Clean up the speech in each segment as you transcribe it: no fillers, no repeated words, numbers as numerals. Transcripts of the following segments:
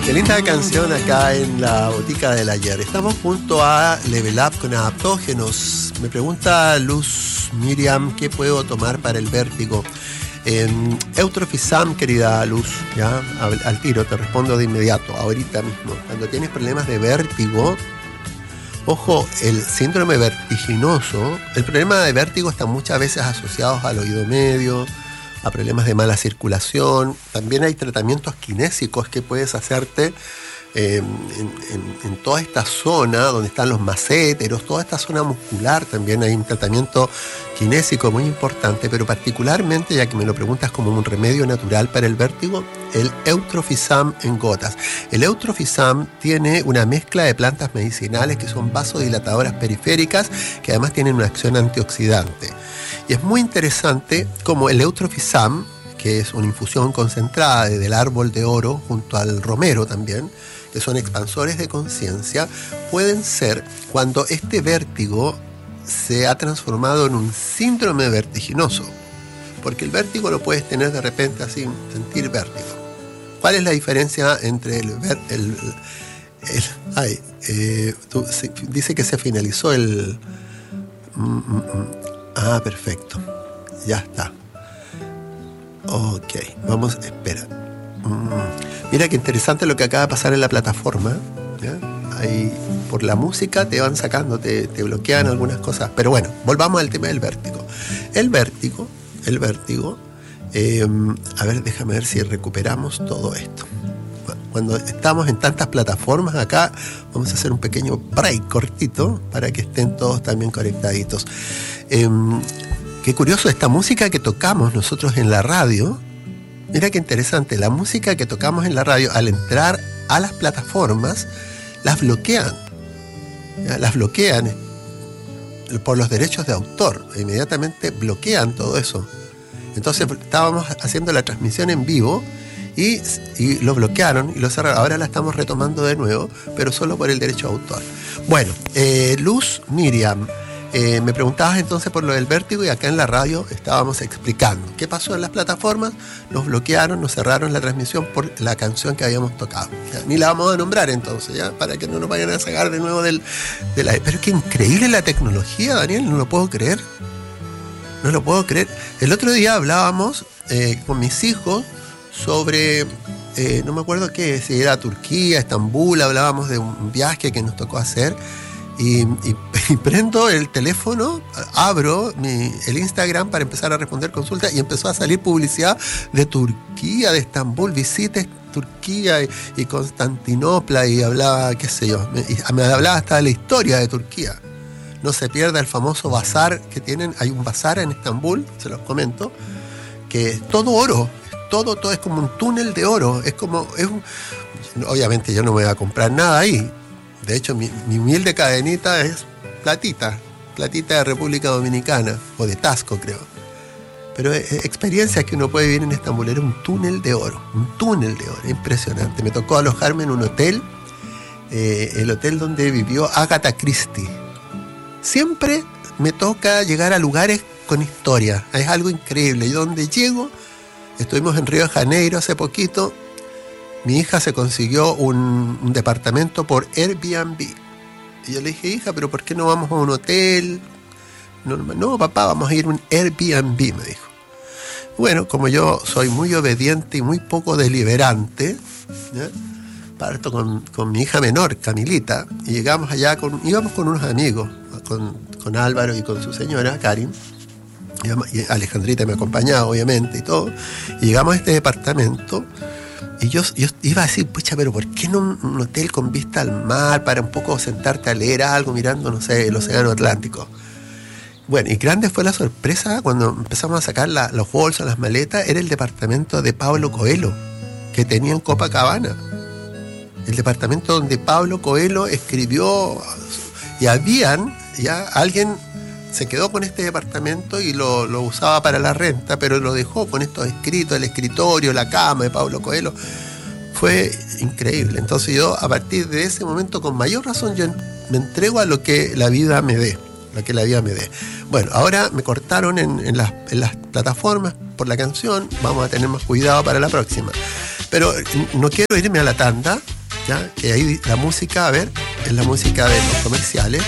Qué linda canción acá en la botica del ayer. Estamos junto a Level Up con Adaptógenos. Me pregunta Luz Miriam, ¿qué puedo tomar para el vértigo? Eutrofizam, querida Luz, ya al tiro, te respondo de inmediato, ahorita mismo. Cuando tienes problemas de vértigo, ojo, el síndrome vertiginoso, el problema de vértigo está muchas veces asociado al oído medio, a problemas de mala circulación. También hay tratamientos kinésicos que puedes hacerte en toda esta zona donde están los maséteros, toda esta zona muscular. También hay un tratamiento kinésico muy importante, pero particularmente, ya que me lo preguntas como un remedio natural para el vértigo, el Eutrofizam en gotas. El Eutrofizam tiene una mezcla de plantas medicinales que son vasodilatadoras periféricas, que además tienen una acción antioxidante. Y es muy interesante como el Eutrofizam, que es una infusión concentrada del árbol de oro junto al romero también, que son expansores de conciencia, pueden ser cuando este vértigo se ha transformado en un síndrome vertiginoso. Porque el vértigo lo puedes tener de repente así, sentir vértigo. ¿Cuál es la diferencia entre dice que se finalizó el... Ah, perfecto. Ya está. Ok, vamos, espera. Mira qué interesante lo que acaba de pasar en la plataforma, ¿ya? Ahí, por la música te van sacando, te bloquean algunas cosas. Pero bueno, volvamos al tema del vértigo. El vértigo, a ver, déjame ver si recuperamos todo esto. Cuando estamos en tantas plataformas acá, vamos a hacer un pequeño break cortito para que estén todos también conectaditos. Qué curioso, esta música que tocamos nosotros en la radio, mira qué interesante, la música que tocamos en la radio al entrar a las plataformas, las bloquean por los derechos de autor, inmediatamente bloquean todo eso. Entonces estábamos haciendo la transmisión en vivo y lo bloquearon y lo cerraron. Ahora la estamos retomando de nuevo, pero solo por el derecho de autor. Bueno, Luz Miriam, me preguntabas entonces por lo del vértigo y acá en la radio estábamos explicando qué pasó en las plataformas. Nos bloquearon, nos cerraron la transmisión por la canción que habíamos tocado. ¿Ya? Ni la vamos a nombrar entonces, ya, para que no nos vayan a sacar de nuevo Pero qué increíble la tecnología, Daniel, no lo puedo creer. El otro día hablábamos con mis hijos sobre, no me acuerdo qué, si era Turquía, Estambul, hablábamos de un viaje que nos tocó hacer. Y prendo el teléfono, abro el Instagram para empezar a responder consultas y empezó a salir publicidad de Turquía, de Estambul, visites Turquía y Constantinopla, y hablaba, qué sé yo, me hablaba hasta de la historia de Turquía. No se pierda el famoso bazar que tienen, hay un bazar en Estambul, se los comento, que es todo oro, todo es como un túnel de oro, obviamente yo no me voy a comprar nada ahí. De hecho, mi humilde cadenita es platita de República Dominicana, o de Tasco, creo. Pero experiencias que uno puede vivir en Estambul, era un túnel de oro, impresionante. Me tocó alojarme en un hotel, el hotel donde vivió Agatha Christie. Siempre me toca llegar a lugares con historia, es algo increíble. Y donde llego, estuvimos en Río de Janeiro hace poquito. Mi hija se consiguió un departamento por Airbnb. Y yo le dije, hija, ¿pero por qué no vamos a un hotel? No, papá, vamos a ir a un Airbnb, me dijo. Bueno, como yo soy muy obediente y muy poco deliberante, ¿ya? Parto con mi hija menor, Camilita, y llegamos allá, íbamos con unos amigos, con Álvaro y con su señora, Karin. Y Alejandrita me acompañaba, obviamente, y todo. Y llegamos a este departamento. Y yo iba a decir, pucha, pero ¿por qué no un hotel con vista al mar para un poco sentarte a leer algo mirando, no sé, el océano Atlántico? Bueno, y grande fue la sorpresa cuando empezamos a sacar los bolsos, las maletas. Era el departamento de Pablo Coelho, que tenía en Copacabana. El departamento donde Pablo Coelho escribió, y alguien se quedó con este departamento y lo usaba para la renta, pero lo dejó con estos escritos, el escritorio, la cama de Pablo Coelho. Fue increíble. Entonces yo, a partir de ese momento, con mayor razón, yo me entrego a lo que la vida me dé. Bueno, ahora me cortaron en las plataformas por la canción. Vamos a tener más cuidado para la próxima. Pero no quiero irme a la tanda ¿ya? Que ahí la música, a ver, es la música de los comerciales.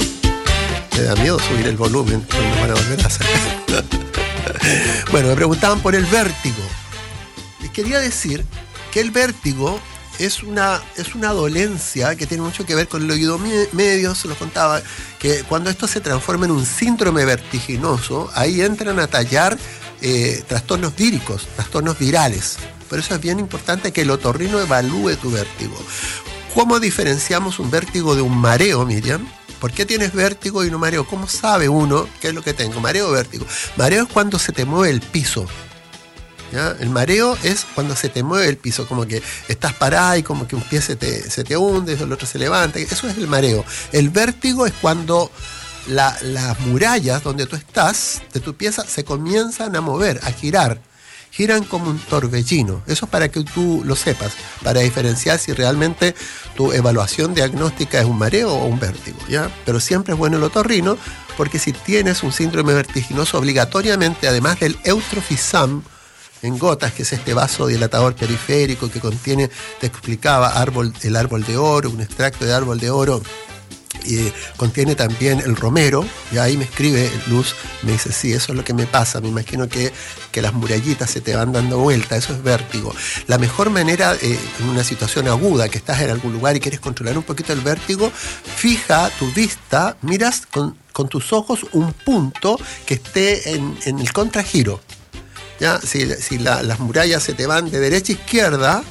Me da miedo subir el volumen, pues nos van a volver a sacar. Bueno, me preguntaban por el vértigo. Les quería decir que el vértigo es una dolencia que tiene mucho que ver con el oído medio, se lo contaba, que cuando esto se transforma en un síndrome vertiginoso, ahí entran a tallar trastornos víricos, trastornos virales. Por eso es bien importante que el otorrino evalúe tu vértigo. ¿Cómo diferenciamos un vértigo de un mareo, Miriam? ¿Por qué tienes vértigo y no mareo? ¿Cómo sabe uno qué es lo que tengo? ¿Mareo o vértigo? Mareo es cuando se te mueve el piso. ¿Ya? El mareo es cuando se te mueve el piso, como que estás parada y como que un pie se te hunde, el otro se levanta. Eso es el mareo. El vértigo es cuando las murallas donde tú estás, de tu pieza, se comienzan a mover, a girar. Giran como un torbellino. Eso es para que tú lo sepas, para diferenciar si realmente tu evaluación diagnóstica es un mareo o un vértigo, ¿ya? Pero siempre es bueno el otorrino, porque si tienes un síndrome vertiginoso, obligatoriamente, además del Eutrofisam en gotas, que es este vasodilatador periférico que contiene, te explicaba, el árbol de oro, un extracto de árbol de oro, y contiene también el romero, y ahí me escribe Luz, me dice, sí, eso es lo que me pasa, me imagino que las murallitas se te van dando vuelta, eso es vértigo. La mejor manera, en una situación aguda, que estás en algún lugar y quieres controlar un poquito el vértigo, fija tu vista, miras con tus ojos un punto que esté en el contragiro. ¿Ya? Si las murallas se te van de derecha a izquierda,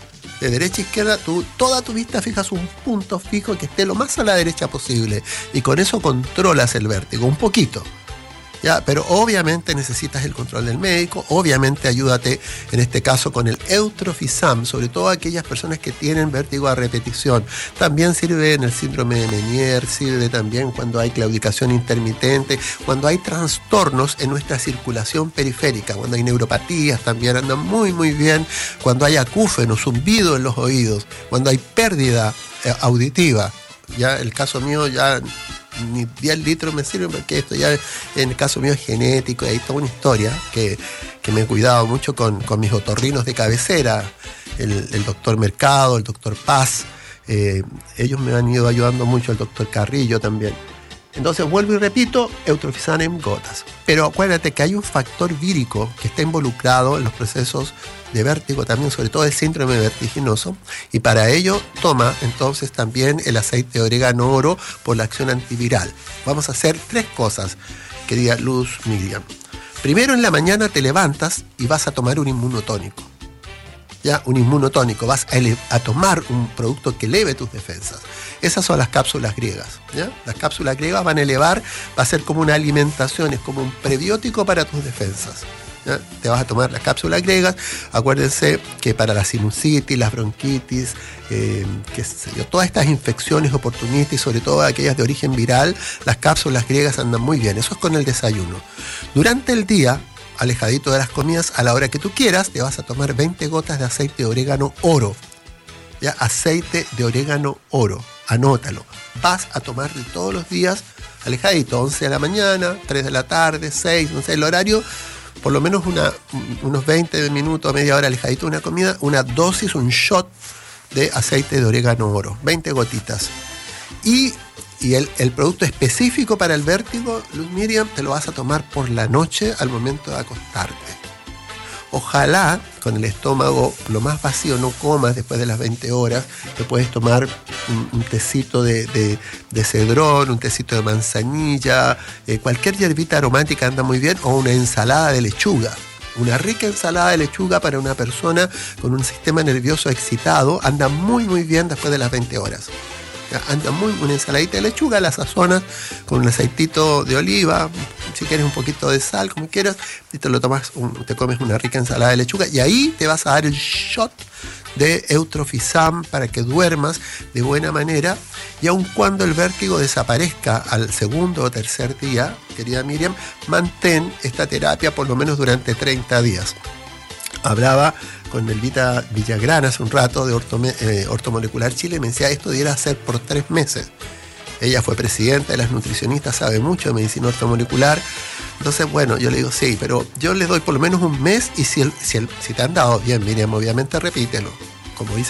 tú toda tu vista fijas un punto fijo que esté lo más a la derecha posible, y con eso controlas el vértigo un poquito. ¿Ya? Pero obviamente necesitas el control del médico, obviamente ayúdate en este caso con el Eutrofisam, sobre todo aquellas personas que tienen vértigo a repetición. También sirve en el síndrome de Meniere, sirve también cuando hay claudicación intermitente, cuando hay trastornos en nuestra circulación periférica, cuando hay neuropatías también andan muy muy bien, cuando hay acúfeno, zumbido en los oídos, cuando hay pérdida auditiva. Ya el caso mío ya ni 10 litros me sirven, porque esto ya en el caso mío es genético, y hay toda una historia que me he cuidado mucho con mis otorrinos de cabecera, el doctor Mercado, el doctor Paz, ellos me han ido ayudando mucho, el doctor Carrillo también. Entonces vuelvo y repito, Eutrofisam en gotas. Pero acuérdate que hay un factor vírico que está involucrado en los procesos de vértigo también, sobre todo el síndrome vertiginoso, y para ello toma entonces también el aceite de orégano oro por la acción antiviral. Vamos a hacer 3 cosas, querida Luz, Miriam. Primero, en la mañana te levantas y vas a tomar un inmunotónico. ¿Ya? Un inmunotónico, vas a tomar un producto que eleve tus defensas. Esas son las cápsulas griegas, ¿ya? Las cápsulas griegas van a elevar, va a ser como una alimentación, es como un prebiótico para tus defensas, ¿ya? Te vas a tomar las cápsulas griegas. Acuérdense que para la sinusitis, las bronquitis, todas estas infecciones oportunistas, y sobre todo aquellas de origen viral, las cápsulas griegas andan muy bien. Eso es con el desayuno. Durante el día, alejadito de las comidas, a la hora que tú quieras, te vas a tomar 20 gotas de aceite de orégano oro. ¿Ya? Aceite de orégano oro, anótalo. Vas a tomar todos los días, alejadito, 11 de la mañana, 3 de la tarde, 6, no sé, el horario, por lo menos unos 20 minutos, media hora alejadito de una comida, una dosis, un shot de aceite de orégano oro, 20 gotitas. Y el producto específico para el vértigo, Luz Miriam, te lo vas a tomar por la noche al momento de acostarte. Ojalá con el estómago lo más vacío no comas después de las 20 horas. Te puedes tomar un tecito de cedrón, un tecito de manzanilla, cualquier hierbita aromática anda muy bien, o una ensalada de lechuga. Una rica ensalada de lechuga para una persona con un sistema nervioso excitado anda muy muy bien después de las 20 horas. Anda una ensaladita de lechuga, la sazonas con un aceitito de oliva, si quieres un poquito de sal, como quieras, y te comes una rica ensalada de lechuga, y ahí te vas a dar el shot de Eutrofisam para que duermas de buena manera, y aun cuando el vértigo desaparezca al segundo o tercer día, querida Miriam, mantén esta terapia por lo menos durante 30 días. Hablaba con Elvita Villagrán hace un rato de Ortomolecular Chile, me decía, esto debiera ser por 3 meses. Ella fue presidenta de las nutricionistas, sabe mucho de medicina ortomolecular. Entonces, bueno, yo le digo, sí, pero yo les doy por lo menos un mes, y si te han dado bien, Miriam, obviamente repítelo. Como dice